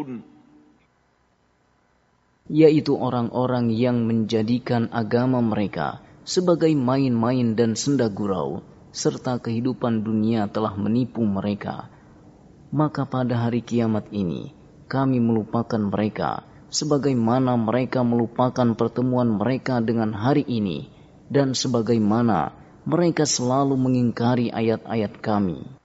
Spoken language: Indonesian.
yaitu orang-orang yang menjadikan agama mereka sebagai main-main dan senda gurau, serta kehidupan dunia telah menipu mereka. Maka pada hari kiamat ini, kami melupakan mereka, sebagaimana mereka melupakan pertemuan mereka dengan hari ini, dan sebagaimana mereka selalu mengingkari ayat-ayat kami.